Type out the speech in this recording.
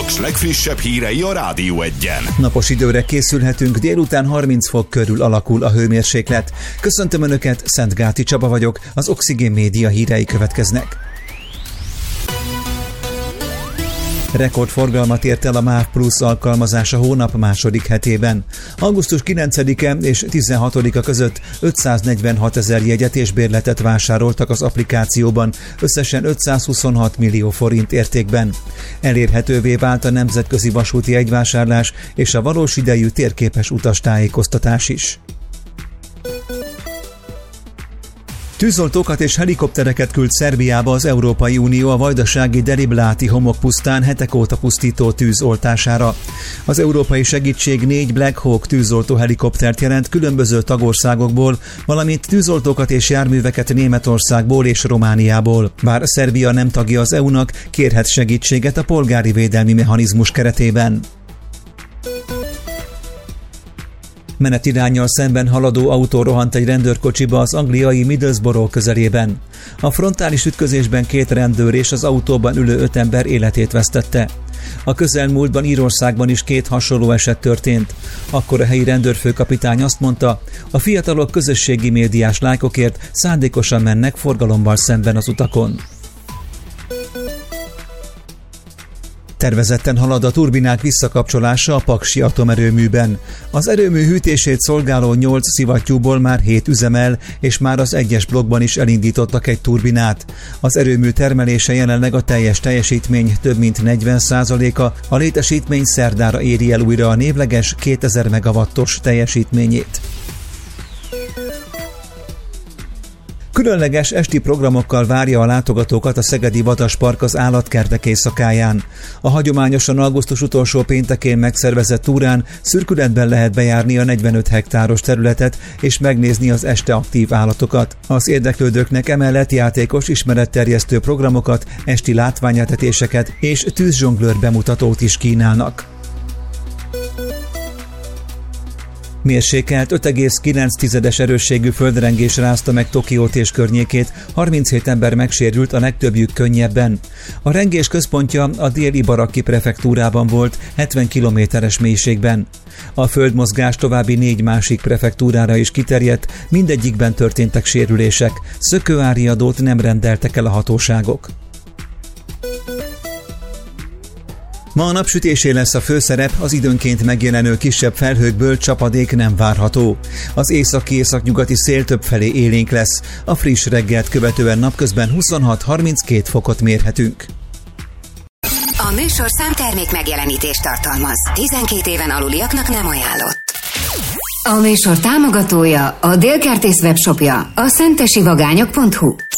Paks legfrissebb hírei a Rádió Egyen. Napos időre készülhetünk, délután 30 fok körül alakul a hőmérséklet. Köszöntöm Önöket, Szentgáti Csaba vagyok, az Oxigén Média hírei következnek. Rekordforgalmat ért el a MÁV Plus alkalmazás a hónap második hetében. Augusztus 9-e és 16-a között 546 000 jegyet és bérletet vásároltak az applikációban, összesen 526 millió forint értékben. Elérhetővé vált a nemzetközi vasúti jegyvásárlás és a valós idejű térképes utastájékoztatás is. Tűzoltókat és helikoptereket küld Szerbiába az Európai Unió a vajdasági Delibláti homokpusztán hetek óta pusztító tűz oltására. Az európai segítség 4 Black Hawk tűzoltó helikoptert jelent különböző tagországokból, valamint tűzoltókat és járműveket Németországból és Romániából. Bár Szerbia nem tagja az EU-nak, kérhet segítséget a polgári védelmi mechanizmus keretében. Menetiránnyal szemben haladó autó rohant egy rendőrkocsiba az angliai Middlesbrough közelében. A frontális ütközésben 2 rendőr és az autóban ülő 5 ember életét vesztette. A közelmúltban Írországban is 2 hasonló eset történt. Akkor a helyi rendőrfőkapitány azt mondta, a fiatalok közösségi médiás lájkokért szándékosan mennek forgalommal szemben az utakon. Tervezetten halad a turbinák visszakapcsolása a paksi atomerőműben. Az erőmű hűtését szolgáló 8 szivattyúból már 7 üzemel, és már az 1-es blokkban is elindítottak egy turbinát. Az erőmű termelése jelenleg a teljes teljesítmény több mint 40%-a, a létesítmény szerdára éri el újra a névleges 2000 megawattos teljesítményét. Különleges esti programokkal várja a látogatókat a szegedi Vadaspark az állatkertek éjszakáján. A hagyományosan augusztus utolsó péntekén megszervezett túrán szürkületben lehet bejárni a 45 hektáros területet és megnézni az este aktív állatokat. Az érdeklődőknek emellett játékos ismeretterjesztő programokat, esti látványetetéseket és tűzzsonglőr bemutatót is kínálnak. Mérsékelt 5,9 erősségű földrengés rázta meg Tokiót és környékét, 37 ember megsérült, a legtöbbjük könnyebben. A rengés központja a Dél-Ibaraki prefektúrában volt, 70 kilométeres mélységben. A földmozgás további 4 másik prefektúrára is kiterjedt, mindegyikben történtek sérülések, szökőáriadót nem rendeltek el a hatóságok. Ma a napsütésé lesz a főszerep, az időnként megjelenő kisebb felhőkből csapadék nem várható. Az északi-északnyugati szél többfelé élénk lesz, a friss reggelt követően napközben 26-32 fokot mérhetünk. A műsor számtermék megjelenítést tartalmaz. 12 éven aluliaknak nem ajánlott. A műsor támogatója, a Dél Kertész webshopja, a szentesivagányok.hu.